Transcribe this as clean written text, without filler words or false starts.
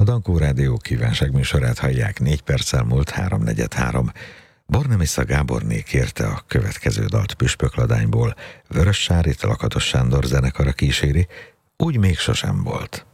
Dankó Rádió kívánságműsorát hallják, 4 perccel múlt 3:43. Bornemisza Gáborné kérte a következő dalt Püspökladányból. Vörös Sárit Lakatos Sándor zenekara kíséri, Úgy még sosem volt.